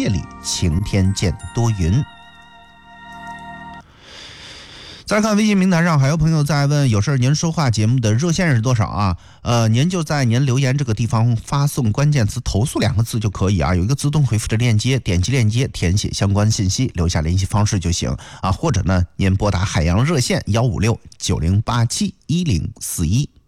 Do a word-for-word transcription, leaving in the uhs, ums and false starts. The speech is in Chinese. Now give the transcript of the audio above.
夜里晴天见多云。再看微信平台上还有朋友在问，有事您说话节目的热线是多少啊？呃，您就在您留言这个地方发送关键词投诉两个字就可以啊，有一个自动回复的链接，点击链接填写相关信息，留下联系方式就行啊，或者呢您拨打海洋热线幺五六九零八七一零四一。